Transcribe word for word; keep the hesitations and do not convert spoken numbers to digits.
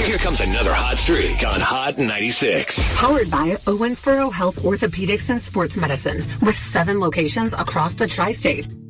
Here comes another hot streak on Hot ninety-six. Powered by Owensboro Health Orthopedics and Sports Medicine with seven locations across the tri-state.